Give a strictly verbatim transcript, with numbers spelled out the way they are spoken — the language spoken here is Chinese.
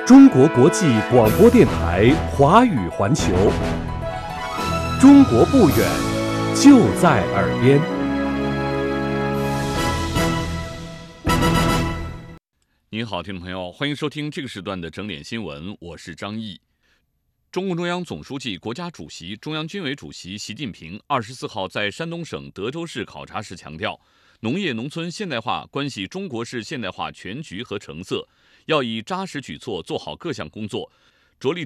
中国国际广播电台华语环球，中国不远，就在耳边。 您好，听众朋友，欢迎收听这个时段的整点新闻，我是张毅。中共中央总书记、国家主席、中央军委主席习近平二十四号在山东省德州市考察时强调，农业农村现代化关系中国式现代化全局和成色，要以扎实举措做好各项工作，着力